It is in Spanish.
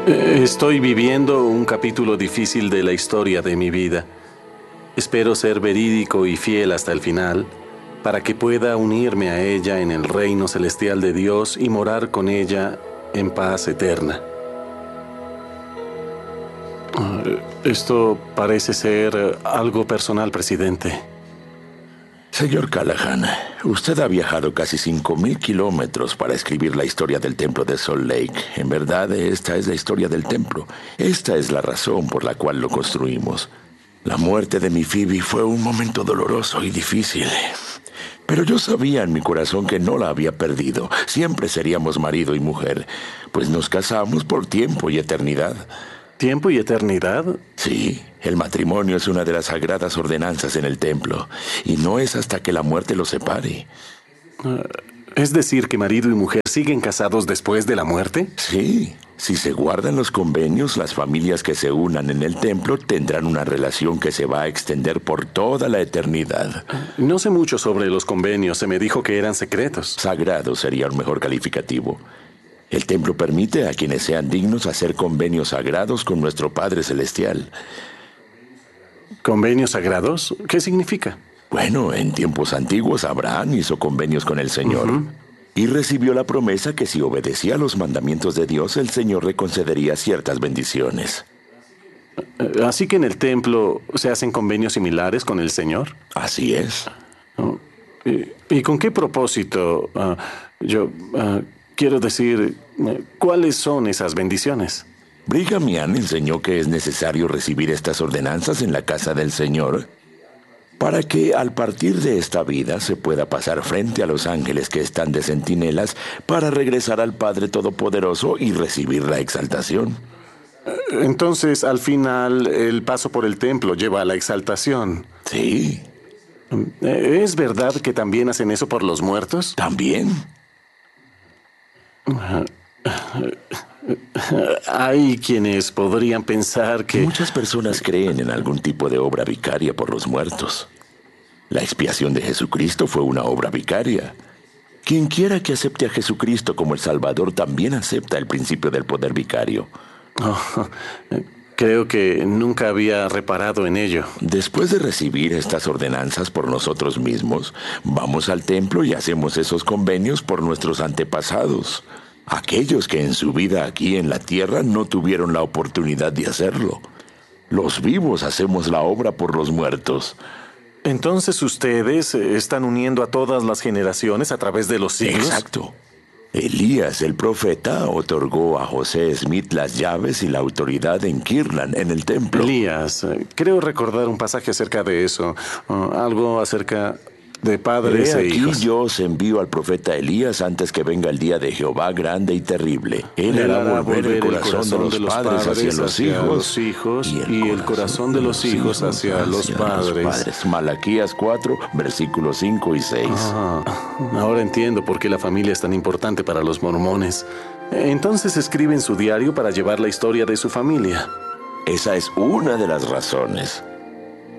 Estoy viviendo un capítulo difícil de la historia de mi vida. Espero ser verídico y fiel hasta el final, para que pueda unirme a ella en el reino celestial de Dios y morar con ella en paz eterna. Esto parece ser algo personal, presidente. Señor Callahan, usted ha viajado casi 5,000 kilómetros para escribir la historia del templo de Salt Lake. En verdad, esta es la historia del templo. Esta es la razón por la cual lo construimos. La muerte de mi Phoebe fue un momento doloroso y difícil. Pero yo sabía en mi corazón que no la había perdido. Siempre seríamos marido y mujer, pues nos casamos por tiempo y eternidad. ¿Tiempo y eternidad? Sí, el matrimonio es una de las sagradas ordenanzas en el templo, y no es hasta que la muerte los separe. ¿Es decir que marido y mujer siguen casados después de la muerte? Sí, si se guardan los convenios, las familias que se unan en el templo tendrán una relación que se va a extender por toda la eternidad. No sé mucho sobre los convenios, se me dijo que eran secretos. Sagrado sería un mejor calificativo. El templo permite a quienes sean dignos hacer convenios sagrados con nuestro Padre Celestial. ¿Convenios sagrados? ¿Qué significa? Bueno, en tiempos antiguos Abraham hizo convenios con el Señor y recibió la promesa que si obedecía los mandamientos de Dios, el Señor le concedería ciertas bendiciones. ¿Así que en el templo se hacen convenios similares con el Señor? Así es. ¿Y con qué propósito? Quiero decir, ¿cuáles son esas bendiciones? Brigham Young enseñó que es necesario recibir estas ordenanzas en la casa del Señor para que al partir de esta vida se pueda pasar frente a los ángeles que están de centinelas para regresar al Padre Todopoderoso y recibir la exaltación. Entonces, al final, el paso por el templo lleva a la exaltación. Sí. ¿Es verdad que también hacen eso por los muertos? ¿También? Hay quienes podrían pensar que... Muchas personas creen en algún tipo de obra vicaria por los muertos. La expiación de Jesucristo fue una obra vicaria. Quien quiera que acepte a Jesucristo como el Salvador también acepta el principio del poder vicario. Creo que nunca había reparado en ello. Después de recibir estas ordenanzas por nosotros mismos, vamos al templo y hacemos esos convenios por nuestros antepasados. Aquellos que en su vida aquí en la tierra no tuvieron la oportunidad de hacerlo. Los vivos hacemos la obra por los muertos. Entonces ustedes están uniendo a todas las generaciones a través de los siglos. Exacto. Elías, el profeta, otorgó a José Smith las llaves y la autoridad en Kirtland, en el templo. Elías, creo recordar un pasaje acerca de eso. Algo acerca de padres e hijos. Yo os envío al profeta Elías antes que venga el día de Jehová grande y terrible. Él hará volver el corazón de los padres hacia los hijos y el corazón de los hijos hacia los padres. Malaquías 4, versículos 5 y 6. Ahora entiendo por qué la familia es tan importante para los mormones. Entonces escriben su diario para llevar la historia de su familia. Esa es una de las razones.